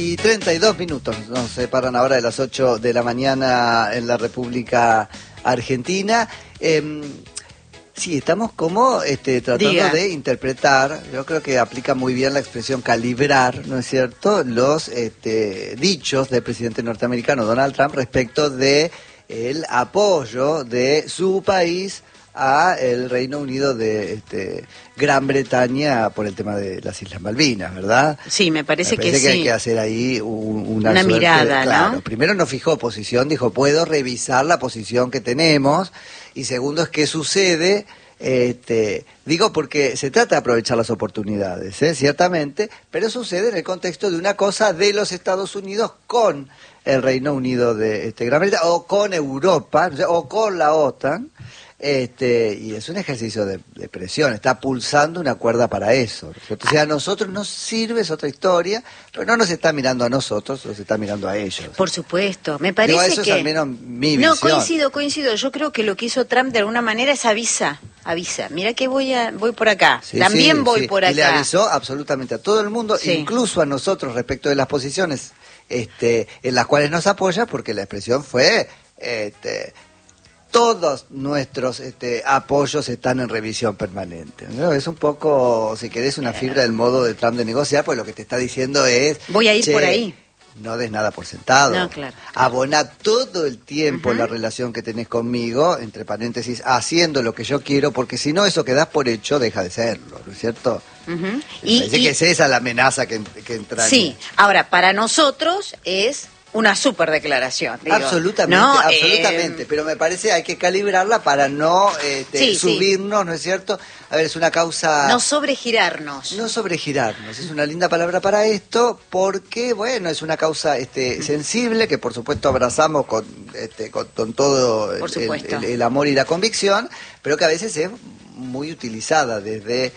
Y 32 minutos nos separan ahora de las 8 de la mañana en la República Argentina. Sí, estamos como tratando de interpretar, yo creo que aplica muy bien la expresión calibrar, ¿no es cierto?, los dichos del presidente norteamericano Donald Trump respecto de el apoyo de su país a el Reino Unido de Gran Bretaña por el tema de las Islas Malvinas, ¿verdad? Sí, me parece que sí. Hay que hacer ahí una suerte, mirada, claro. ¿no? Primero no fijó posición, dijo, puedo revisar la posición que tenemos, y segundo es qué sucede, digo porque se trata de aprovechar las oportunidades, ciertamente, pero sucede en el contexto de una cosa de los Estados Unidos con el Reino Unido de Gran Bretaña, o con Europa, o con la OTAN. Y es un ejercicio de presión, está pulsando una cuerda para eso. O sea, a nosotros nos sirve, es otra historia, pero no nos está mirando a nosotros, nos está mirando a ellos. Por supuesto, me parece que... eso es al menos mi visión. No, coincido, yo creo que lo que hizo Trump de alguna manera es avisa, mira que voy por acá, sí, también voy por acá. Y le avisó absolutamente a todo el mundo, incluso a nosotros respecto de las posiciones en las cuales nos apoya, porque la expresión fue... todos nuestros apoyos están en revisión permanente, ¿no? Es un poco, si querés, una fibra del modo de Trump de negociar, pues lo que te está diciendo es... Voy a ir por ahí. No des nada por sentado. No, claro. Abona todo el tiempo la relación que tenés conmigo, entre paréntesis, haciendo lo que yo quiero, porque si no, eso que das por hecho deja de serlo, ¿no es cierto? Parece que es esa la amenaza que entra. Sí, ahora, para nosotros es... una super declaración. Digo, absolutamente, ¿no? absolutamente, pero me parece hay que calibrarla para no subirnos, ¿no es cierto? A ver, es una causa... No sobregirarnos. No sobregirarnos, es una linda palabra para esto, porque, bueno, es una causa sensible, que por supuesto abrazamos con todo el amor y la convicción, pero que a veces es muy utilizada desde...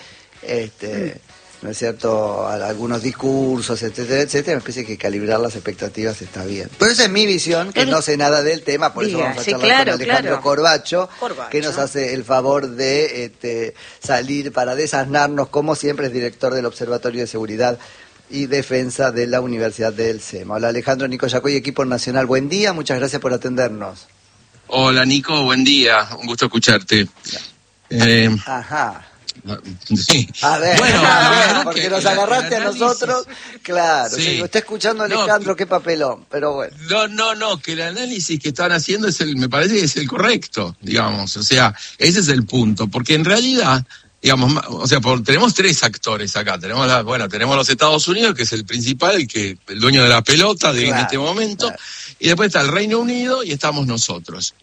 ¿no es cierto?, algunos discursos, etcétera, etcétera. Me parece que calibrar las expectativas está bien. Pero esa es mi visión, que no sé nada del tema, por eso vamos a charlar con Alejandro Corbacho, que nos hace el favor de salir para desasnarnos, como siempre es director del Observatorio de Seguridad y Defensa de la Universidad del SEMA. Hola Alejandro, Nico Yacoy, equipo nacional, buen día, muchas gracias por atendernos. Hola Nico, buen día, un gusto escucharte. Ajá. Sí. A ver, bueno, porque nos agarraste a nosotros, claro, sí. Está escuchando Alejandro, qué papelón, pero bueno. No, que el análisis que están haciendo me parece que es el correcto, digamos, o sea, ese es el punto, porque en realidad, digamos, o sea, tenemos tres actores acá, tenemos los Estados Unidos, que es el principal, el dueño de la pelota en este momento, y después está el Reino Unido y estamos nosotros.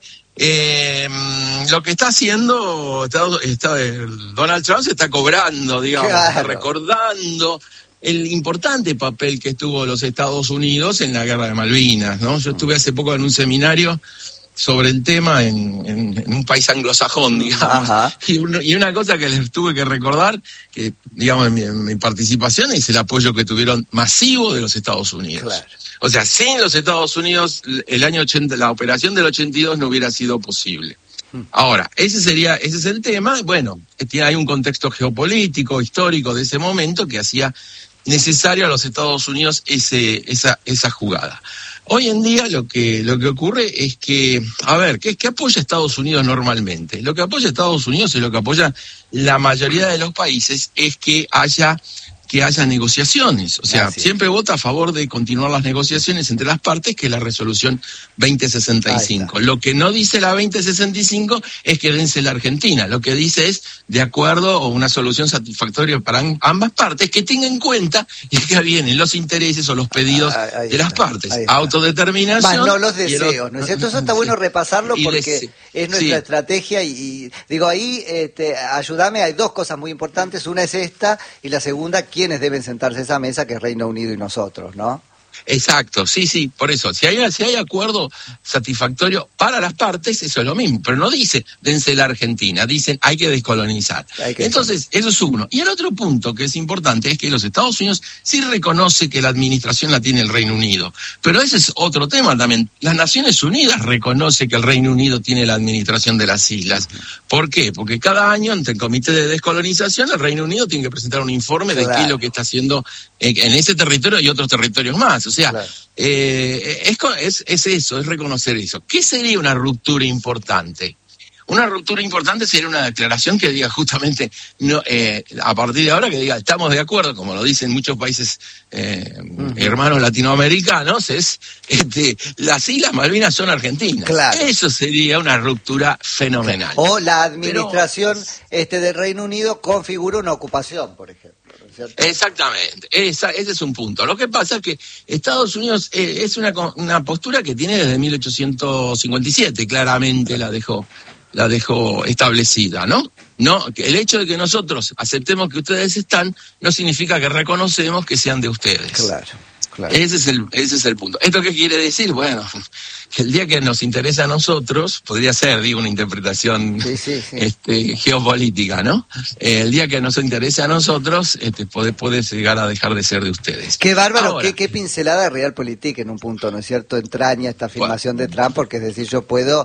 Lo que está haciendo Donald Trump se está cobrando, digamos, está recordando el importante papel que tuvo los Estados Unidos en la guerra de Malvinas, ¿no? Yo estuve hace poco en un seminario sobre el tema en un país anglosajón, digamos, y una cosa que les tuve que recordar, que digamos en mi participación, es el apoyo que tuvieron masivo de los Estados Unidos. Claro. O sea, sin los Estados Unidos, el año 80, la operación del 82 no hubiera sido posible. Ahora, ese es el tema. Bueno, hay un contexto geopolítico, histórico de ese momento que hacía necesario a los Estados Unidos esa jugada. Hoy en día lo que ocurre es que, a ver, ¿qué apoya Estados Unidos normalmente? Lo que apoya Estados Unidos y lo que apoya la mayoría de los países es que haya negociaciones, o sea, siempre vota a favor de continuar las negociaciones entre las partes, que es la resolución 2065. Lo que no dice la 2065 es que vence la Argentina, lo que dice es de acuerdo o una solución satisfactoria para ambas partes, que tenga en cuenta y que vienen los intereses o los pedidos de las partes, autodeterminación. Más no los deseos, ¿no es cierto? Eso está bueno repasarlo porque es nuestra estrategia y digo ahí, ayúdame, hay dos cosas muy importantes, una es esta y la segunda, quiénes deben sentarse a esa mesa, que es Reino Unido y nosotros, ¿no? Exacto, sí, por eso, si hay acuerdo satisfactorio para las partes, eso es lo mismo, pero no dice dense la Argentina, dicen hay que descolonizar. Entonces, eso es uno. Y el otro punto que es importante es que los Estados Unidos sí reconoce que la administración la tiene el Reino Unido, pero ese es otro tema también. Las Naciones Unidas reconoce que el Reino Unido tiene la administración de las islas. ¿Por qué? Porque cada año ante el Comité de Descolonización el Reino Unido tiene que presentar un informe de qué es lo que está haciendo en ese territorio y otros territorios más. más. O sea, es eso, es reconocer eso. ¿Qué sería una ruptura importante? Una ruptura importante sería una declaración que diga justamente, no, a partir de ahora que diga, estamos de acuerdo, como lo dicen muchos países hermanos latinoamericanos, las Islas Malvinas son argentinas. Claro. Eso sería una ruptura fenomenal. O la administración del Reino Unido configura una ocupación, por ejemplo. ¿Cierto? Exactamente, ese es un punto. Lo que pasa es que Estados Unidos es una postura que tiene desde 1857, claramente la dejó establecida, ¿no? No, el hecho de que nosotros aceptemos que ustedes están no significa que reconocemos que sean de ustedes. Claro. Ese es el punto. ¿Esto qué quiere decir? Bueno, que el día que nos interesa a nosotros, podría ser, una interpretación geopolítica, ¿no? El día que nos interesa a nosotros, puede llegar a dejar de ser de ustedes. Qué bárbaro, qué pincelada de Realpolitik en un punto, ¿no es cierto? Entraña esta afirmación de Trump, porque es decir, yo puedo,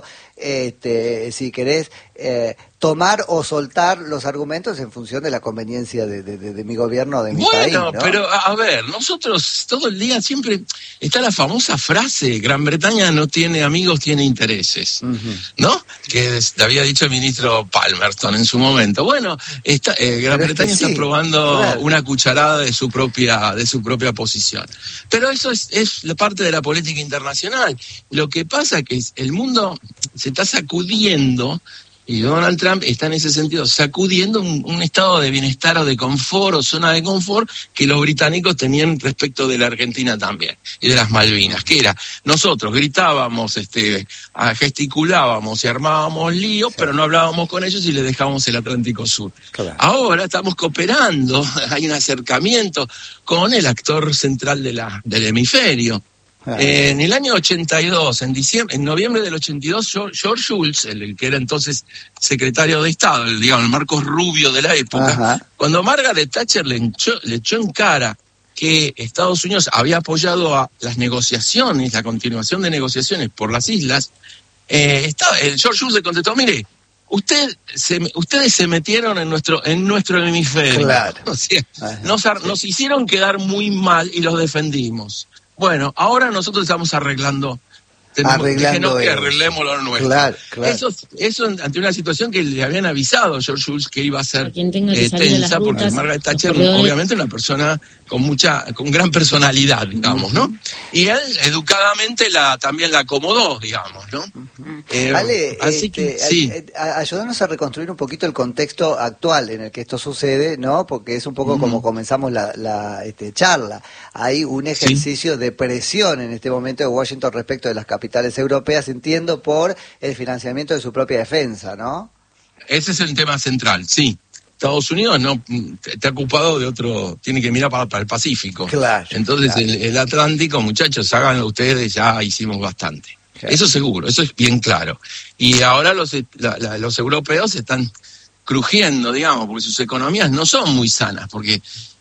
si querés, tomar o soltar los argumentos en función de la conveniencia de mi gobierno o de mi país, ¿no? Bueno, pero a ver, nosotros todo el día siempre está la famosa frase, Gran Bretaña no tiene amigos, tiene intereses, ¿no? Que había dicho el ministro Palmerston en su momento. Bueno, Gran Bretaña está probando una cucharada de su propia posición. Pero eso es la parte de la política internacional. Lo que pasa es que el mundo se está sacudiendo, y Donald Trump está en ese sentido sacudiendo un estado de bienestar o de confort o zona de confort que los británicos tenían respecto de la Argentina también y de las Malvinas, que era, nosotros gritábamos, gesticulábamos y armábamos líos, pero no hablábamos con ellos y les dejábamos el Atlántico Sur. Claro. Ahora estamos cooperando, hay un acercamiento con el actor central del hemisferio. En el año 82, en noviembre del 82, George Shultz, el que era entonces secretario de Estado, el Marcos Rubio de la época, cuando Margaret Thatcher le echó en cara que Estados Unidos había apoyado a las negociaciones, la continuación de negociaciones por las islas, George Shultz le contestó, mire, ustedes se metieron en nuestro hemisferio. Claro. O sea, nos hicieron quedar muy mal y los defendimos. Bueno, ahora nosotros estamos arreglando que arreglemos lo nuestro. Claro. Eso ante una situación que le habían avisado a George Shultz que iba a ser tensa, porque Margaret Thatcher obviamente una persona con gran personalidad, digamos, ¿no? Y él educadamente también la acomodó, digamos, ¿no? Ale, así que sí. Ayúdanos a reconstruir un poquito el contexto actual en el que esto sucede, ¿no? Porque es un poco como comenzamos la charla. Hay un ejercicio de presión en este momento de Washington respecto de las capitales europeas, entiendo, por el financiamiento de su propia defensa, ¿no? Ese es el tema central, sí. Estados Unidos no está ocupado de otro, tiene que mirar para el Pacífico. Claro. Entonces el Atlántico, muchachos, háganlo ustedes, ya hicimos bastante. Claro. Eso seguro, eso es bien claro. Y ahora los europeos están crujiendo, digamos, porque sus economías no son muy sanas, porque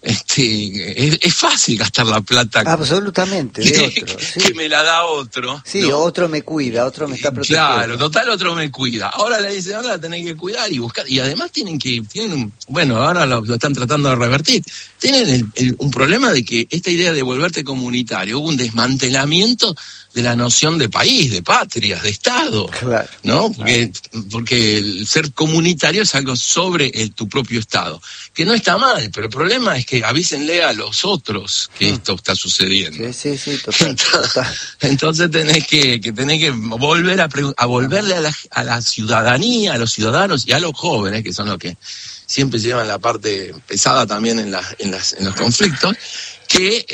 es fácil gastar la plata. Absolutamente, que me la da otro. Sí, ¿no? Otro me cuida, otro me está protegiendo. Claro, total, otro me cuida. Ahora le dicen, ahora la tenés que cuidar y buscar. Y además ahora lo están tratando de revertir. Tienen un problema de que esta idea de volverte comunitario, hubo un desmantelamiento de la noción de país, de patria, de Estado, claro, ¿no? Porque el ser comunitario es algo sobre tu propio Estado, que no está mal, pero el problema es que avísenle a los otros que esto está sucediendo. Sí, total. Entonces tenés que volver a volverle a la ciudadanía, a los ciudadanos y a los jóvenes, que son los que siempre llevan la parte pesada también en los conflictos, que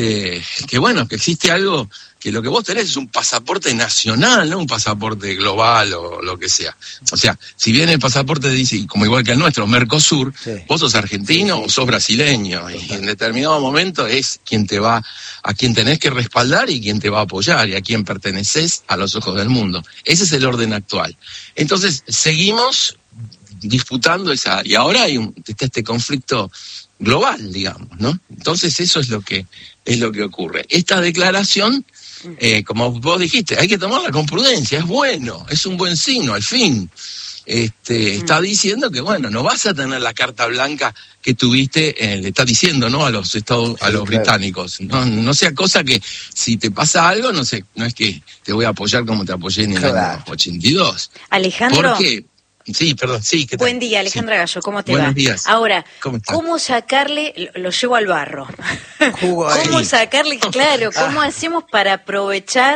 existe algo, que lo que vos tenés es un pasaporte nacional, no un pasaporte global o lo que sea. O sea, si bien el pasaporte dice, como igual que el nuestro, Mercosur, vos sos argentino o sos brasileño, y en determinado momento es a quien tenés que respaldar y quien te va a apoyar, y a quien perteneces a los ojos del mundo. Ese es el orden actual. Entonces, seguimos disputando y ahora está este conflicto global, digamos, ¿no? Entonces eso es lo que ocurre. Esta declaración, como vos dijiste, hay que tomarla con prudencia, es bueno, es un buen signo, al fin. está diciendo que, bueno, no vas a tener la carta blanca que tuviste, le está diciendo, ¿no? A los británicos. No sea cosa que si te pasa algo, no es que te voy a apoyar como te apoyé en el año 82. Alejandro. ¿Por qué? Sí, perdón, sí. ¿Qué tal? Buen día, Alejandra Gallo, ¿cómo te va? Buenos días. Ahora, ¿cómo sacarle, lo llevo al barro? ¿Cómo sacarle, claro, cómo hacemos para aprovechar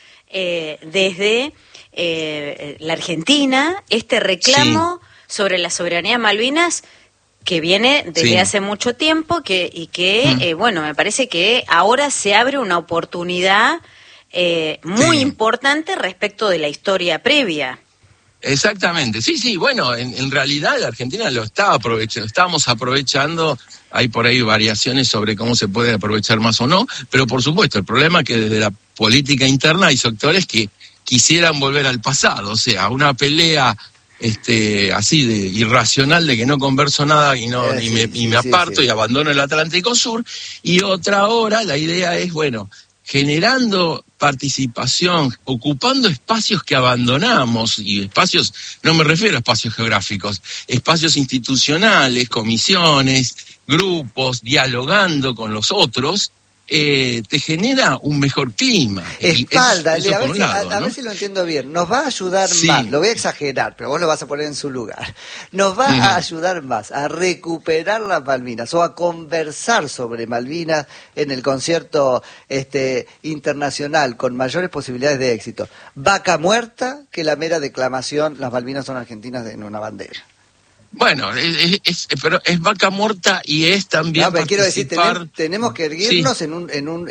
desde la Argentina este reclamo sobre la soberanía de Malvinas que viene desde hace mucho tiempo bueno, me parece que ahora se abre una oportunidad muy importante respecto de la historia previa? Exactamente, sí, bueno, en realidad la Argentina lo estaba aprovechando, estábamos aprovechando, hay por ahí variaciones sobre cómo se puede aprovechar más o no, pero por supuesto, el problema es que desde la política interna hay sectores que quisieran volver al pasado, o sea, una pelea así de irracional de que no converso nada y me aparto y abandono el Atlántico Sur, y otra hora la idea es, bueno, generando participación, ocupando espacios que abandonamos, y espacios, no me refiero a espacios geográficos, espacios institucionales, comisiones, grupos, dialogando con los otros, te genera un mejor clima. Espalda, a ver si lo entiendo bien. Nos va a ayudar más, lo voy a exagerar, pero vos lo vas a poner en su lugar. Nos va a ayudar más a recuperar las Malvinas o a conversar sobre Malvinas en el concierto internacional con mayores posibilidades de éxito. Vaca muerta que la mera declamación, las Malvinas son argentinas en una bandera. Bueno, pero es vaca muerta y es también pero quiero decir, tenemos que erguirnos en un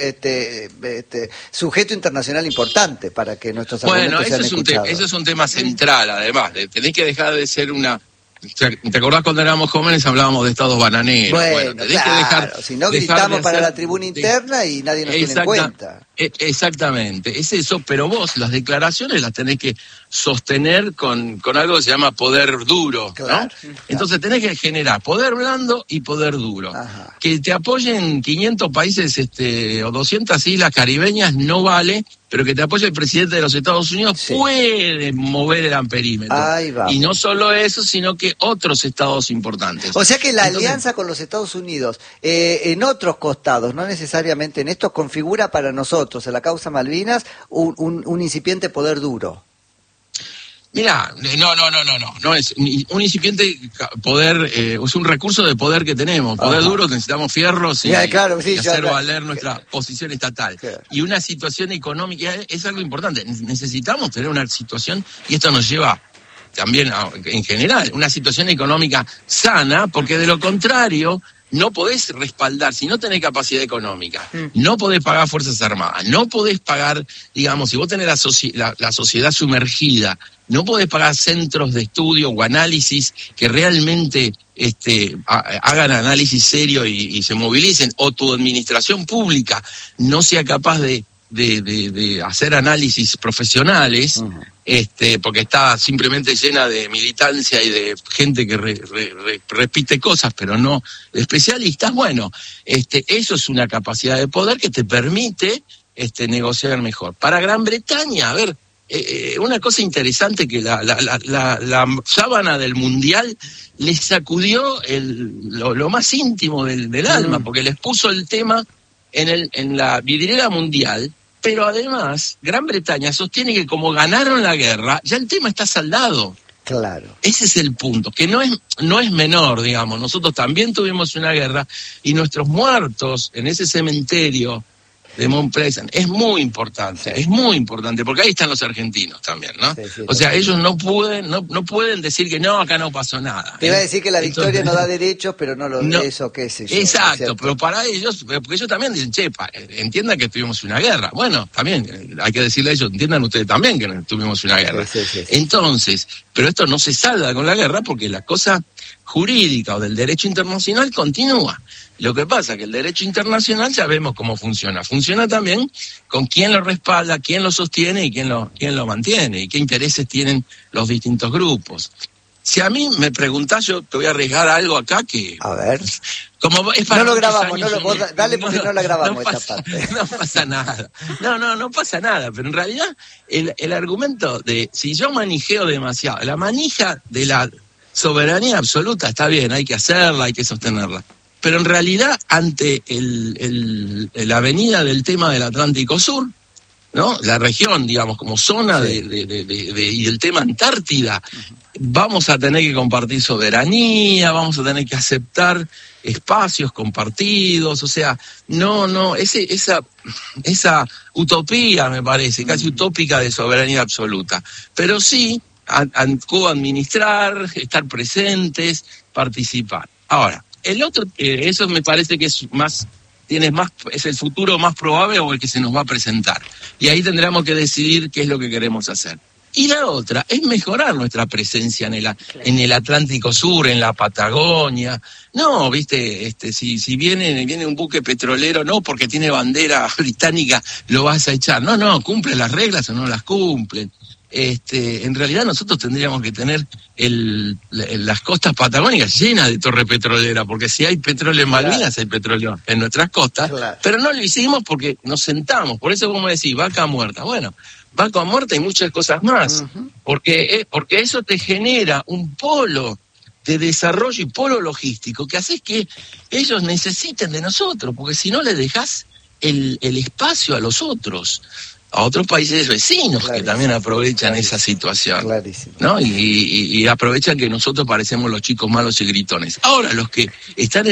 sujeto internacional importante para que nuestros argumentos sean escuchados. Eso es un tema central, además. Tenés que dejar de ser una... ¿Te acordás cuando éramos jóvenes hablábamos de estados bananeros? Bueno, tenés que dejar, si no gritamos para la tribuna interna y nadie nos tiene en cuenta. Exactamente, es eso, pero vos las declaraciones las tenés que sostener con algo que se llama poder duro, claro, ¿no? Entonces tenés que generar poder blando y poder duro. Ajá. Que te apoyen 500 países o 200 islas caribeñas no vale, pero que te apoye el presidente de los Estados Unidos puede mover el amperímetro. Y no solo eso, sino que otros estados importantes. O sea que la alianza con los Estados Unidos en otros costados, no necesariamente en estos, configura para nosotros, en la causa Malvinas, un incipiente poder duro. Mirá, no es un incipiente poder, es un recurso de poder que tenemos, poder duro, necesitamos fierros y hacer valer nuestra posición estatal. Claro. Y una situación económica es algo importante, necesitamos tener una situación, y esto nos lleva también en general, una situación económica sana, porque de lo contrario no podés respaldar, si no tenés capacidad económica, no podés pagar Fuerzas Armadas, no podés pagar, digamos, si vos tenés la sociedad sumergida, no podés pagar centros de estudio o análisis que realmente hagan análisis serio y se movilicen, o tu administración pública no sea capaz de hacer análisis profesionales, porque está simplemente llena de militancia y de gente que repite cosas, pero no de especialistas. Bueno, eso es una capacidad de poder que te permite negociar mejor. Para Gran Bretaña, a ver, una cosa interesante que la sábana del Mundial les sacudió lo más íntimo del alma, porque les puso el tema en la vidriera mundial, pero además Gran Bretaña sostiene que como ganaron la guerra, ya el tema está saldado. Claro. Ese es el punto, que no es menor, digamos. Nosotros también tuvimos una guerra y nuestros muertos en ese cementerio de Mount Pleasant es muy importante, porque ahí están los argentinos también, ¿no? O sea, ellos no pueden decir que no, acá no pasó nada. Te iba a decir que la victoria no da derechos, pero eso qué sé yo. Exacto, pero para ellos, porque ellos también dicen, entiendan que tuvimos una guerra. Bueno, también hay que decirle a ellos, entiendan ustedes también que tuvimos una guerra. Sí. Entonces, pero esto no se salda con la guerra porque la cosa jurídica o del derecho internacional continúa. Lo que pasa es que el derecho internacional ya vemos cómo funciona. Funciona también con quién lo respalda, quién lo sostiene y quién lo mantiene, y qué intereses tienen los distintos grupos. si a mí me preguntás, yo te voy a arriesgar algo acá que... A ver. Como es para no lo grabamos, dale porque no la grabamos esta parte. No pasa nada. No pasa nada, pero en realidad el argumento de si yo manijeo demasiado, la manija de la soberanía absoluta está bien, hay que hacerla, hay que sostenerla. Pero en realidad, ante la avenida del tema del Atlántico Sur, ¿no? La región, digamos, como zona y el tema Antártida, vamos a tener que compartir soberanía, vamos a tener que aceptar espacios compartidos, o sea, esa utopía, me parece, casi utópica de soberanía absoluta, pero sí co-administrar, estar presentes, participar. Ahora, el otro, eso me parece que es es el futuro más probable o el que se nos va a presentar. Y ahí tendremos que decidir qué es lo que queremos hacer. Y la otra es mejorar nuestra presencia en el Atlántico Sur, en la Patagonia. No, viste, si viene un buque petrolero, no porque tiene bandera británica lo vas a echar. No, cumple las reglas o no las cumplen. En realidad nosotros tendríamos que tener las costas patagónicas llenas de torre petrolera, porque si hay petróleo en Malvinas, hay petróleo en nuestras costas, pero no lo hicimos porque nos sentamos. Por eso, como decís, vaca muerta. Bueno, vaca muerta y muchas cosas más, porque eso te genera un polo de desarrollo y polo logístico que hace que ellos necesiten de nosotros, porque si no le dejás el espacio a los otros, a otros países vecinos que también aprovechan esa situación, ¿no? Y aprovechan que nosotros parecemos los chicos malos y gritones. Ahora, los que están